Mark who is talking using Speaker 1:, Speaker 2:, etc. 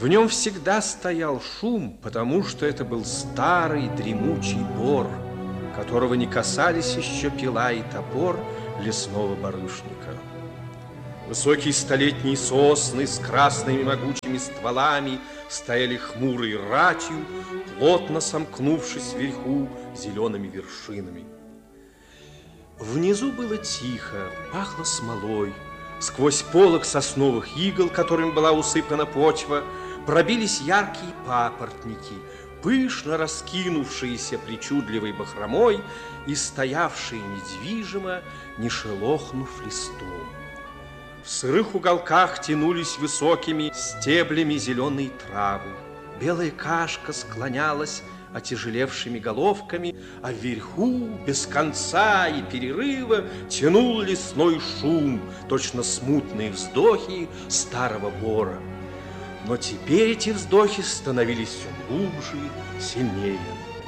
Speaker 1: В нем всегда стоял шум, потому что это был старый дремучий бор, которого не касались еще пила и топор лесного барышника. Высокие столетние сосны с красными могучими стволами стояли хмурой ратью, плотно сомкнувшись вверху зелеными вершинами. Внизу было тихо, пахло смолой. Сквозь полог сосновых игл, которыми была усыпана почва, пробились яркие папоротники, пышно раскинувшиеся причудливой бахромой и стоявшие недвижимо, не шелохнув листом. В сырых уголках тянулись высокими стеблями зеленые травы. Белая кашка склонялась отяжелевшими головками, а вверху без конца и перерыва тянул лесной шум, точно смутные вздохи старого бора. Но теперь эти вздохи становились все глубже, сильнее.